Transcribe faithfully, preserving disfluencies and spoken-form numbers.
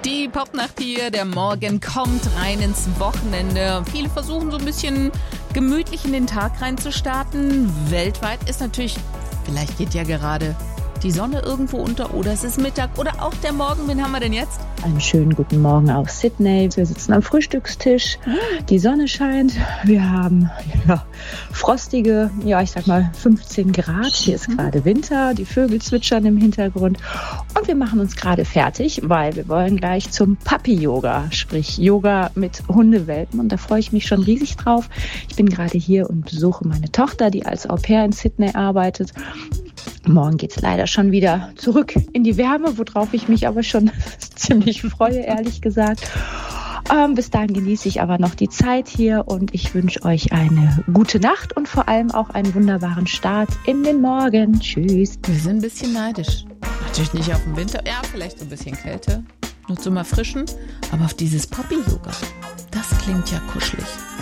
Die Popnacht hier, der Morgen kommt rein ins Wochenende. Viele versuchen so ein bisschen gemütlich in den Tag reinzustarten. Weltweit ist natürlich, vielleicht geht ja gerade die Sonne irgendwo unter oder es ist Mittag oder auch der Morgen. Wen haben wir denn jetzt? Einen schönen guten Morgen aus Sydney. Wir sitzen am Frühstückstisch. Die Sonne scheint. Wir haben ja, frostige, ja ich sag mal fünfzehn Grad. Hier ist gerade Winter. Die Vögel zwitschern im Hintergrund. Und wir machen uns gerade fertig, weil wir wollen gleich zum Puppy-Yoga, sprich Yoga mit Hundewelpen. Und da freue ich mich schon riesig drauf. Ich bin gerade hier und besuche meine Tochter, die als Au-pair in Sydney arbeitet. Morgen geht's leider schon wieder zurück in die Wärme, worauf ich mich aber schon ziemlich freue, ehrlich gesagt. Ähm, bis dahin genieße ich aber noch die Zeit hier und ich wünsche euch eine gute Nacht und vor allem auch einen wunderbaren Start in den Morgen. Tschüss. Wir sind ein bisschen neidisch. Natürlich nicht auf den Winter, ja, vielleicht so ein bisschen Kälte, nur zum Erfrischen, aber auf dieses Puppy-Yoga. Das klingt ja kuschelig.